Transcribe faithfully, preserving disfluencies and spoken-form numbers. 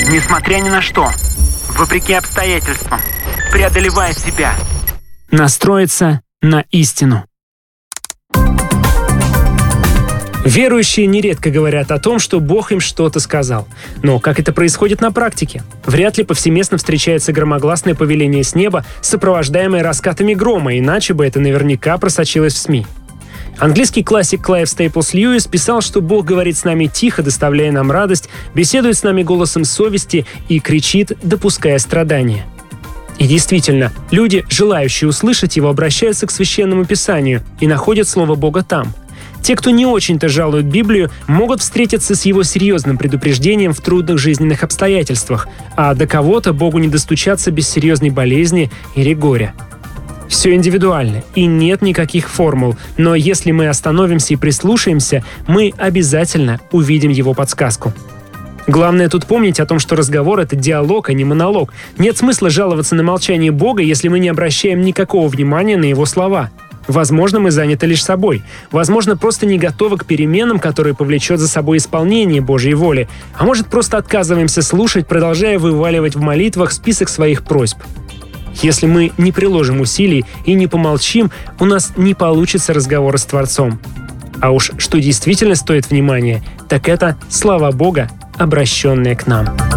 Несмотря ни на что, вопреки обстоятельствам, преодолевая себя. Настроиться на истину. Верующие нередко говорят о том, что Бог им что-то сказал. Но как это происходит на практике? Вряд ли повсеместно встречается громогласное повеление с неба, сопровождаемое раскатами грома, иначе бы это наверняка просочилось в СМИ. Английский классик Клайв Стейплс Льюис писал, что Бог говорит с нами тихо, доставляя нам радость, беседует с нами голосом совести и кричит, допуская страдания. И действительно, люди, желающие услышать его, обращаются к Священному Писанию и находят Слово Бога там. Те, кто не очень-то жалуют Библию, могут встретиться с его серьезным предупреждением в трудных жизненных обстоятельствах, а до кого-то Богу не достучаться без серьезной болезни или горя. Все индивидуально, и нет никаких формул, но если мы остановимся и прислушаемся, мы обязательно увидим его подсказку. Главное тут помнить о том, что разговор — это диалог, а не монолог. Нет смысла жаловаться на молчание Бога, если мы не обращаем никакого внимания на его слова. Возможно, мы заняты лишь собой. Возможно, просто не готовы к переменам, которые повлечет за собой исполнение Божьей воли. А может, просто отказываемся слушать, продолжая вываливать в молитвах список своих просьб. Если мы не приложим усилий и не помолчим, у нас не получится разговора с Творцом. А уж что действительно стоит внимания, так это слова Бога, обращенные к нам.